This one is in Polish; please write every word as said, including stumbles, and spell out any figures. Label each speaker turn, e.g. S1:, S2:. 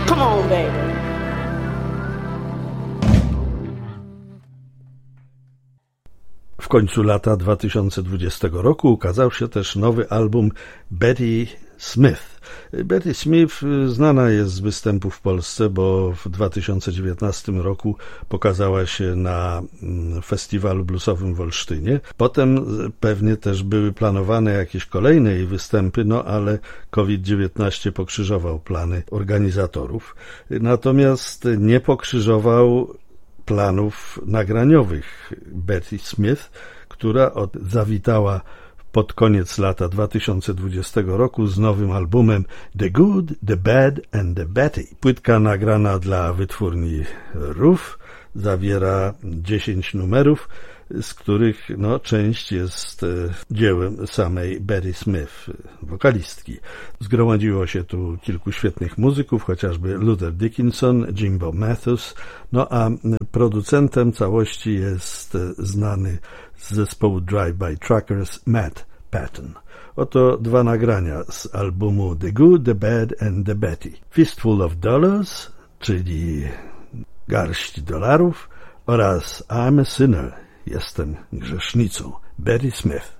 S1: Come on, baby.
S2: W końcu lata dwa tysiące dwudziestego roku ukazał się też nowy album Betty Smith. Betty Smith znana jest z występów w Polsce, bo w dwa tysiące dziewiętnastym roku pokazała się na festiwalu bluesowym w Olsztynie. Potem pewnie też były planowane jakieś kolejne jej występy, no ale COVID dziewiętnaście pokrzyżował plany organizatorów. Natomiast nie pokrzyżował planów nagraniowych Betty Smith, która od, zawitała pod koniec lata dwa tysiące dwudziestego roku z nowym albumem The Good, The Bad and The Betty. Płytka nagrana dla wytwórni Roof zawiera dziesięć numerów, z których no, część jest dziełem samej Betty Smith, wokalistki. Zgromadziło się tu kilku świetnych muzyków, chociażby Luther Dickinson, Jimbo Mathus, no a producentem całości jest znany z zespołu Drive-By Truckers Matt Patton. Oto dwa nagrania z albumu The Good, The Bad and The Betty. Fistful of Dollars, czyli garść dolarów, oraz I'm a Sinner, jestem grzesznicą, Betty Smith.